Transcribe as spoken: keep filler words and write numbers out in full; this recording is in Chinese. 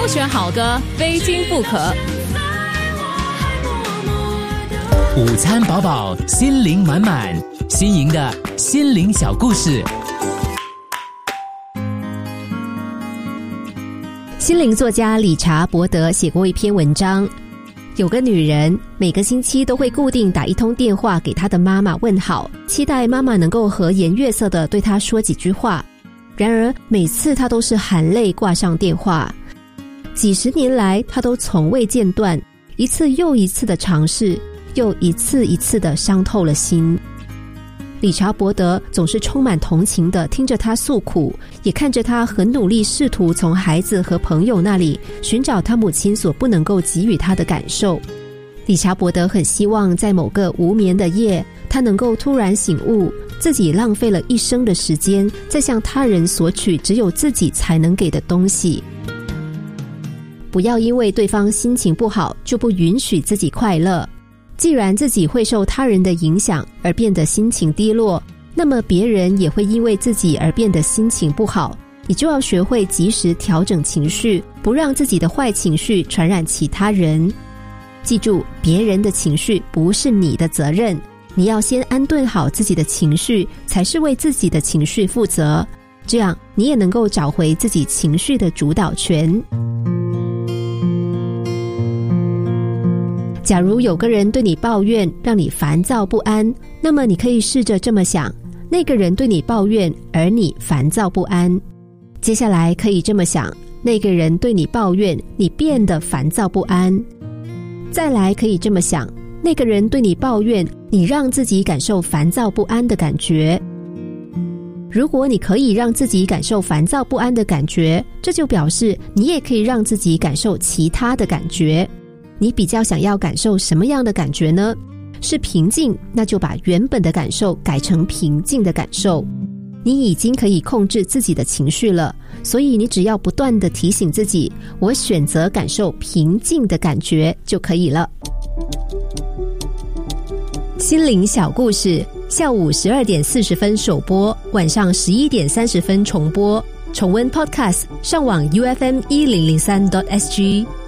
选好歌，非听不可。 午餐饱饱，心灵满满，新颖的心灵小故事。 心灵作家理查伯德写过一篇文章，有个女人每个星期都会固定打一通电话给她的妈妈问好，期待妈妈能够和颜悦色地对她说几句话。然而每次她都是含泪挂上电话。几十年来她都从未间断，一次又一次的尝试，又一次一次的伤透了心。理查伯德总是充满同情地听着她诉苦，也看着她很努力试图从孩子和朋友那里寻找她母亲所不能够给予她的感受。理查伯德很希望在某个无眠的夜，他能够突然醒悟，自己浪费了一生的时间在向他人索取只有自己才能给的东西。不要因为对方心情不好就不允许自己快乐。既然自己会受他人的影响而变得心情低落，那么别人也会因为自己而变得心情不好。你就要学会及时调整情绪，不让自己的坏情绪传染其他人。记住，别人的情绪不是你的责任，你要先安顿好自己的情绪，才是为自己的情绪负责。这样你也能够找回自己情绪的主导权。假如有个人对你抱怨，让你烦躁不安，那么你可以试着这么想，那个人对你抱怨，而你烦躁不安。接下来可以这么想，那个人对你抱怨，你变得烦躁不安。再来可以这么想，那个人对你抱怨，你让自己感受烦躁不安的感觉。如果你可以让自己感受烦躁不安的感觉，这就表示你也可以让自己感受其他的感觉。你比较想要感受什么样的感觉呢？是平静，那就把原本的感受改成平静的感受。你已经可以控制自己的情绪了，所以你只要不断地提醒自己，我选择感受平静的感觉就可以了。心灵小故事，下午十二点四十分首播，晚上十一点三十分重播。重温 Podcast， 上网 U F M 一零零三 点 S G。